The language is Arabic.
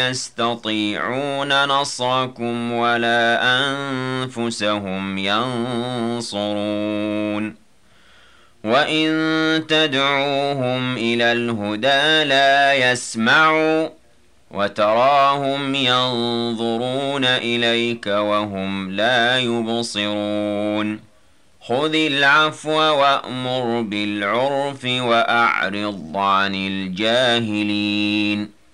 يستطيعون نصركم ولا أنفسهم ينصرون وإن تدعوهم إلى الهدى لا يسمعوا وتراهم ينظرون إليك وهم لا يبصرون خذ العفو وأمر بالعرف وأعرض عن الجاهلين